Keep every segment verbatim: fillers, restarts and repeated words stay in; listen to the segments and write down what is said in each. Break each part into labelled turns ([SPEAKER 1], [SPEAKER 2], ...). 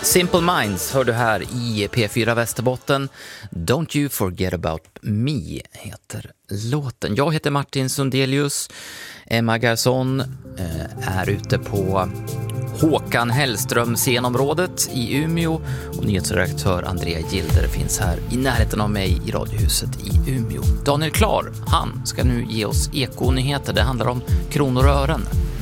[SPEAKER 1] Simple Minds hör du här i P fyra Västerbotten. Don't you forget about me heter låten. Jag heter Martin Sundelius. Emma Garson eh, är ute på Håkan Hellström scenområdet i Umeå och nyhetsredaktör Andrea Gilder finns här i närheten av mig i Radiohuset i Umeå. Daniel Klar, han ska nu ge oss ekonyheter. Det handlar om kronor och ören.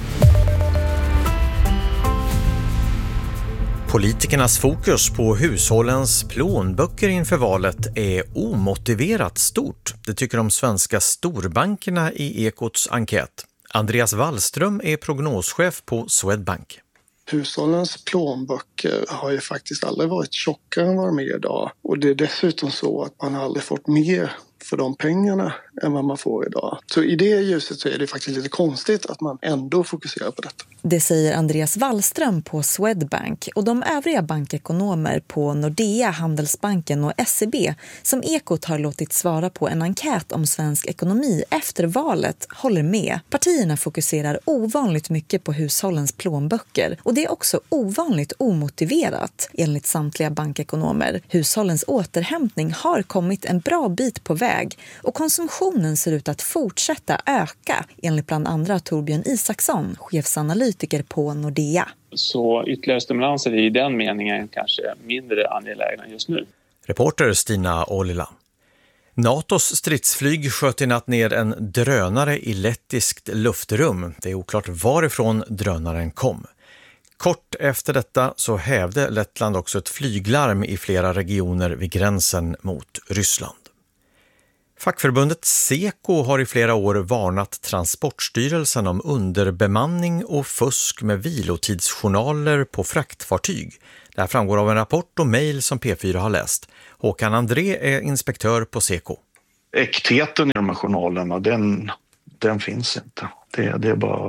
[SPEAKER 2] Politikernas fokus på hushållens plånböcker inför valet är omotiverat stort. Det tycker de svenska storbankerna i Ekots enkät. Andreas Wallström är prognoschef på Swedbank.
[SPEAKER 3] Hushållens plånböcker har ju faktiskt aldrig varit tjockare än vad de är idag. Och det är dessutom så att man aldrig fått mer för de pengarna än vad man får idag. Så i det ljuset så är det faktiskt lite konstigt att man ändå fokuserar på detta.
[SPEAKER 4] Det säger Andreas Wallström på Swedbank och de övriga bankekonomer på Nordea, Handelsbanken och S E B som Ekot har låtit svara på en enkät om svensk ekonomi efter valet håller med. Partierna fokuserar ovanligt mycket på hushållens plånböcker och det är också ovanligt omotiverat enligt samtliga bankekonomer. Hushållens återhämtning har kommit en bra bit på väg och konsumtionen ser ut att fortsätta öka enligt bland andra Torbjörn Isaksson, chefsanalytiker på Nordea.
[SPEAKER 5] Så ytterligare stimulanser i den meningen kanske mindre angelägna just nu.
[SPEAKER 2] Reporter Stina Ollila. NATOs stridsflyg sköt i natt ner en drönare i lettiskt luftrum. Det är oklart varifrån drönaren kom. Kort efter detta så hävde Lettland också ett flyglarm i flera regioner vid gränsen mot Ryssland. Fackförbundet Seko har i flera år varnat Transportstyrelsen om underbemanning och fusk med vilotidsjournaler på fraktfartyg. Det här framgår av en rapport och mejl som P fyra har läst. Håkan André är inspektör på Seko.
[SPEAKER 6] Äktheten i de här journalerna, den, den finns inte. Det, det är bara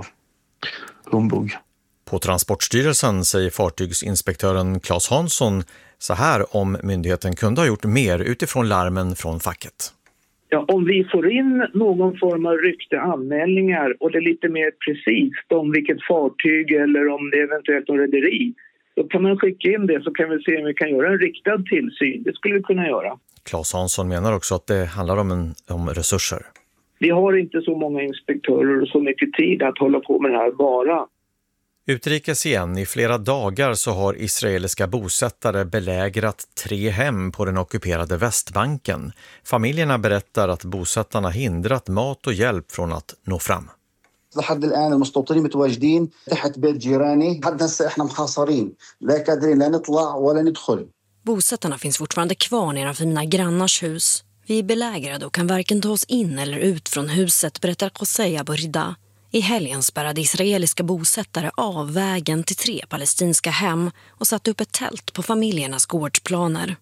[SPEAKER 6] humbug.
[SPEAKER 2] På Transportstyrelsen säger fartygsinspektören Claes Hansson så här om myndigheten kunde ha gjort mer utifrån larmen från facket.
[SPEAKER 7] Ja, om vi får in någon form av rykte anmälningar och det är lite mer precis om vilket fartyg eller om det är eventuellt en rederi, då kan man skicka in det så kan vi se om vi kan göra en riktad tillsyn. Det skulle vi kunna göra.
[SPEAKER 2] Claes Hansson menar också att det handlar om, en, om resurser.
[SPEAKER 7] Vi har inte så många inspektörer och så mycket tid att hålla på med det här bara.
[SPEAKER 2] Utrikes igen, i flera dagar så har israeliska bosättare belägrat tre hem på den ockuperade Västbanken. Familjerna berättar att bosättarna hindrat mat och hjälp från att nå fram.
[SPEAKER 8] لحد الآن المستوطنين متواجدين تحت بيت جيراني حد هسه احنا محاصرين لا قادرين لا نطلع ولا ندخل.
[SPEAKER 9] Bosättarna finns fortfarande kvar nedanför mina grannars hus. Vi är belägrade och kan varken ta oss in eller ut från huset, berättar Qosei Aburida. I helgen spärrade israeliska bosättare av vägen till tre palestinska hem och satte upp ett tält på familjernas gårdsplaner.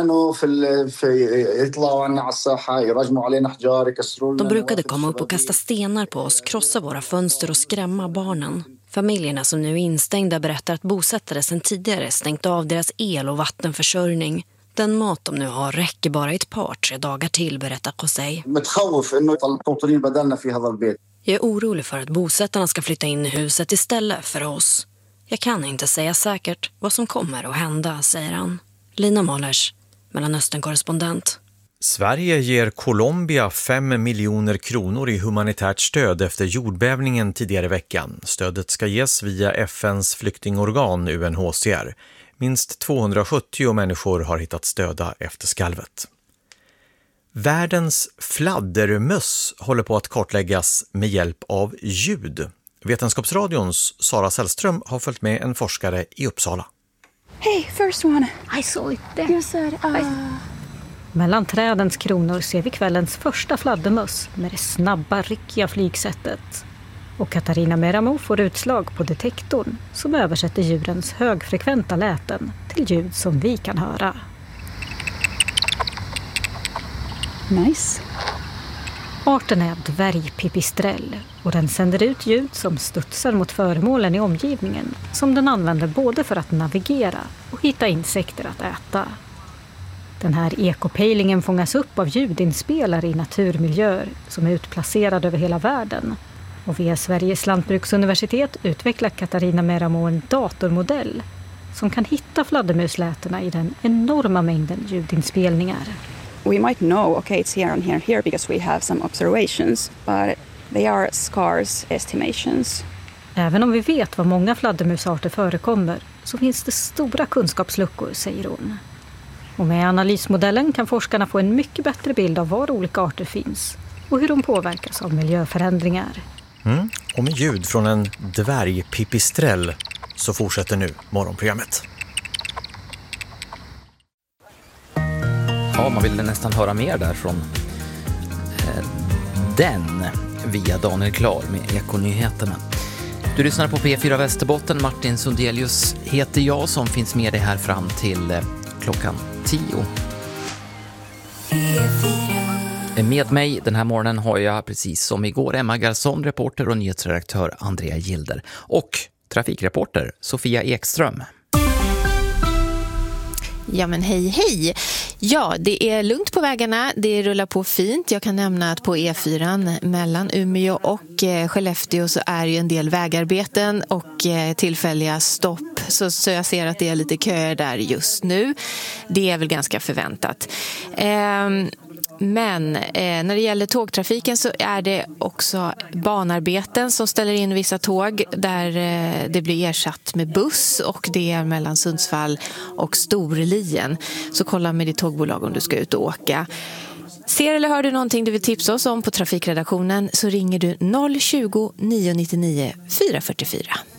[SPEAKER 9] De brukade komma upp och kasta stenar på oss, krossa våra fönster och skrämma barnen. Familjerna som nu är instängda berättar att bosättare sedan tidigare stängt av deras el- och vattenförsörjning. Den mat de nu har räcker bara ett par, tre dagar till, berättar Qosei. Jag är orolig för att bosättarna ska flytta in i huset istället för oss. Jag kan inte säga säkert vad som kommer att hända, säger han. Lina Målers, Mellanöstern-korrespondent.
[SPEAKER 2] Sverige ger Colombia fem miljoner kronor i humanitärt stöd efter jordbävningen tidigare i veckan. Stödet ska ges via F N:s flyktingorgan U N H C R. Minst tvåhundrasjuttio människor har hittat stöda efter skalvet. Världens fladdermöss håller på att kartläggas med hjälp av ljud. Vetenskapsradions Sara Sällström har följt med en forskare i Uppsala.
[SPEAKER 10] Hey, first one. I saw it there. You said, uh... Mellan trädens kronor ser vi kvällens första fladdermöss med det snabba, ryckiga flygsättet. Och Katarina Meramo får utslag på detektorn som översätter djurens högfrekventa läten till ljud som vi kan höra. Nice. Arten är dvärgpipistrell och den sänder ut ljud som studsar mot föremålen i omgivningen som den använder både för att navigera och hitta insekter att äta. Den här ekopejlingen fångas upp av ljudinspelare i naturmiljöer som är utplacerade över hela världen. Och via Sveriges lantbruksuniversitet utvecklar Katarina Meramo en datormodell som kan hitta fladdermuslätena i den enorma mängden ljudinspelningar.
[SPEAKER 11] We might know, okay, it's here and here and here because we have some observations, but they are scarce estimations.
[SPEAKER 10] Även om vi vet vad många fladdermusarter förekommer så finns det stora kunskapsluckor, säger hon. Och med analysmodellen kan forskarna få en mycket bättre bild av var olika arter finns och hur de påverkas av miljöförändringar.
[SPEAKER 2] Mm. Och med ljud från en dvärgpipistrell så fortsätter nu morgonprogrammet.
[SPEAKER 1] Ja, man vill nästan höra mer där från eh, den via Daniel Klar med Ekonyheterna. Du lyssnar på P fyra Västerbotten. Martin Sundelius heter jag som finns med dig här fram till eh, klockan tio. Med mig den här morgonen har jag precis som igår Emma Garson, reporter och nyhetsredaktör Andrea Gilder och trafikreporter Sofia Ekström.
[SPEAKER 12] Ja men hej hej. Ja, det är lugnt på vägarna, det rullar på fint. Jag kan nämna att på E fyra mellan Umeå och eh, Skellefteå så är ju en del vägarbeten och eh, tillfälliga stopp. Så, så jag ser att det är lite köer där just nu. Det är väl ganska förväntat. Ehm... Men eh, när det gäller tågtrafiken så är det också banarbeten som ställer in vissa tåg där eh, det blir ersatt med buss och det är mellan Sundsvall och Storlien. Så kolla med ditt tågbolag om du ska ut och åka. Ser eller hör du någonting du vill tipsa oss om på trafikredaktionen så ringer du noll tjugo, nio nio nio, fyra fyra fyra.